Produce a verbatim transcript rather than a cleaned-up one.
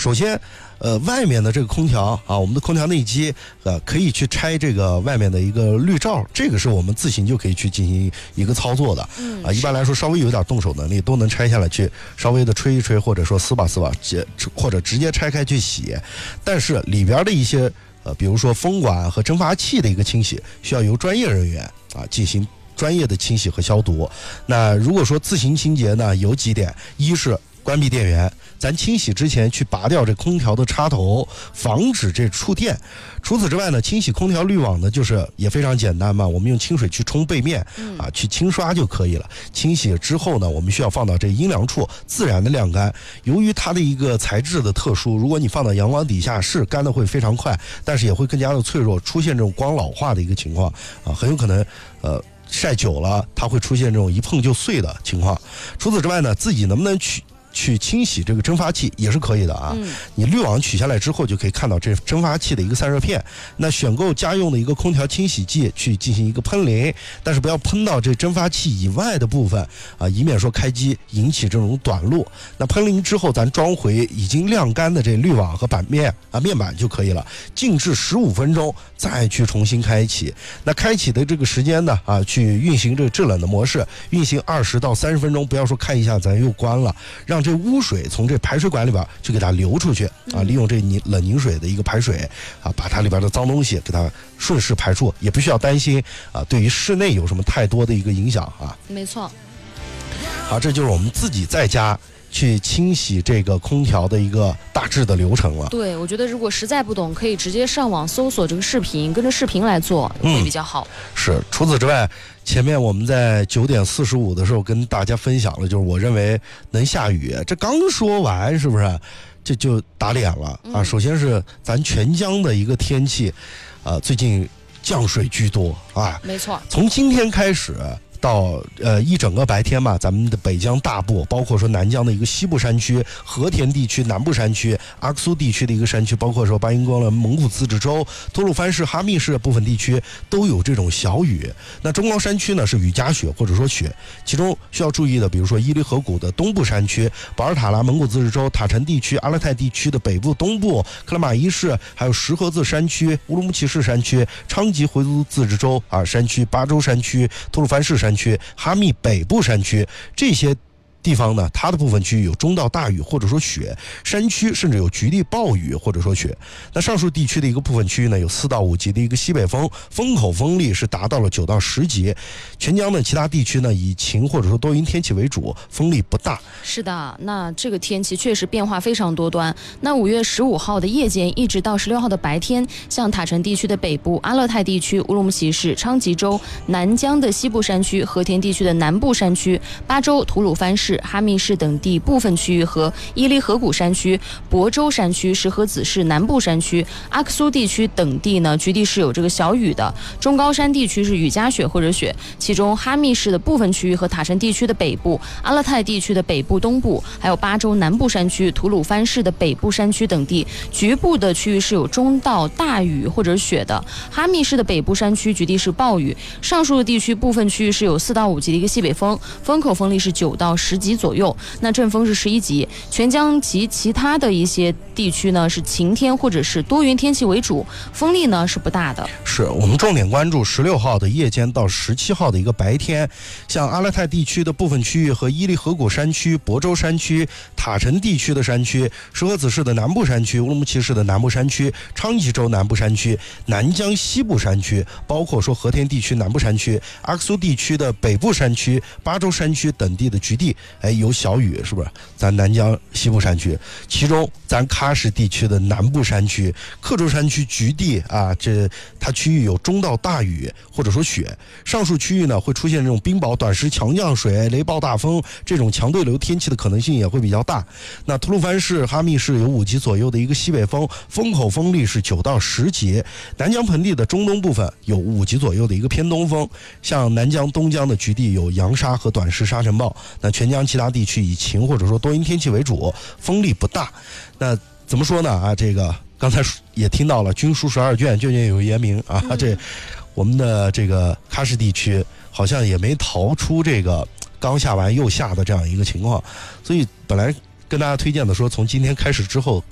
首先，呃，外面的这个空调啊，我们的空调内机，呃，可以去拆这个外面的一个滤罩，这个是我们自行就可以去进行一个操作的。嗯，啊，一般来说稍微有点动手能力都能拆下来去稍微的吹一吹，或者说撕吧撕吧，或者直接拆开去洗。但是里边的一些呃，比如说风管和蒸发器的一个清洗，需要由专业人员啊进行专业的清洗和消毒。那如果说自行清洁呢，有几点，一是关闭电源，咱清洗之前去拔掉这空调的插头，防止这触电。除此之外呢，清洗空调滤网呢，就是也非常简单嘛，我们用清水去冲背面啊，去轻刷就可以了。清洗之后呢，我们需要放到这阴凉处自然的晾干。由于它的一个材质的特殊，如果你放到阳光底下，是干的会非常快，但是也会更加的脆弱，出现这种光老化的一个情况啊，很有可能呃晒久了，它会出现这种一碰就碎的情况。除此之外呢，自己能不能去去清洗这个蒸发器也是可以的啊。嗯、你滤网取下来之后，就可以看到这蒸发器的一个散热片。那选购家用的一个空调清洗剂去进行一个喷淋，但是不要喷到这蒸发器以外的部分啊，以免说开机引起这种短路。那喷淋之后，咱装回已经晾干的这滤网和板面啊面板就可以了，静置十五分钟再去重新开启。那开启的这个时间呢啊，去运行这个制冷的模式，运行二十到三十分钟，不要说看一下咱又关了，让这污水从这排水管里边就给它流出去啊，利用这凝冷凝水的一个排水啊，把它里边的脏东西给它顺势排出，也不需要担心啊，对于室内有什么太多的一个影响啊。 没错。 好，这就是我们自己在家去清洗这个空调的一个大致的流程了。 对，我觉得如果实在不懂，可以直接上网搜索这个视频，跟着视频来做会比较好。 嗯、是，除此之外，前面我们在九点四十五的时候跟大家分享了，就是我认为能下雨，这刚说完是不是这就打脸了啊？嗯、首先是咱全江的一个天气，呃，最近降水居多啊。 没错， 从今天开始到呃一整个白天吧，咱们的北江大部，包括说南江的一个西部山区、和田地区、南部山区、阿克苏地区的一个山区，包括说巴音光的蒙古自治州、吐鲁番市、哈密市部分地区都有这种小雨。那中高山区呢是雨夹雪或者说雪，其中需要注意的，比如说伊犁河谷的东部山区、保尔塔拉蒙古自治州、塔城地区、阿勒泰地区的北部、东部、克拉玛依市，还有石河子山区、乌鲁木齐市山区、昌吉回族自治州啊山区、巴州山区、吐鲁番市山区、哈密北部山区这些地方呢，它的部分区域有中到大雨或者说雪，山区甚至有局地暴雨或者说雪。那上述地区的一个部分区域呢，有四到五级的一个西北风，风口风力是达到了九到十级。全江的其他地区呢，以晴或者说多云天气为主，风力不大。 是的，那这个天气确实变化非常多端。那五月十五号的夜间一直到十六号的白天，像塔城地区的北部、阿勒泰地区、乌鲁木齐市、昌吉州、南江的西部山区、和田地区的南部山区、巴州、吐鲁番市、哈密市等地部分区域和伊犁河谷山区、亳州山区、石河子市南部山区、阿克苏地区等地呢，局地是有这个小雨的。中高山地区是雨夹雪或者雪，其中哈密市的部分区域和塔城地区的北部、阿勒泰地区的北部、东部，还有巴州南部山区、吐鲁番市的北部山区等地，局部的区域是有中到大雨或者雪的。哈密市的北部山区局地是暴雨，上述的地区部分区域是有四到五级的一个西北风，风口风力是九到十级左右，那阵风是十一级。全江及其他的一些地区呢是晴天或者是多云天气为主，风力呢是不大的。 是我们重点关注十六号的夜间到十七号的一个白天，像阿勒泰地区的部分区域和伊犁河谷山区、亳州山区、塔城地区的山区、石河子市的南部山区、乌鲁木齐市的南部山区、昌吉州南部山区、南江西部山区，包括说和田地区南部山区、阿克苏地区的北部山区、巴州山区等地的局地，哎，有小雨，是不是？咱南江西部山区，其中咱喀什地区的南部山区、克州山区局地啊，这它区域有中到大雨或者说雪。上述区域呢会出现这种冰雹、短时强降水、雷暴大风这种强对流天气的可能性也会比较大。那吐鲁番市、哈密市有五级左右的一个西北风，风口风力是九到十级。南江盆地的中东部分有五级左右的一个偏东风，像南江、东江的局地有扬沙和短时沙尘暴。那全江其他地区以晴或者说多云天气为主，风力不大。那怎么说呢？啊，这个刚才也听到了，军书十二卷，卷卷有言明啊。嗯、这我们的这个喀什地区好像也没逃出这个刚下完又下的这样一个情况，所以本来跟大家推荐的说，从今天开始之后。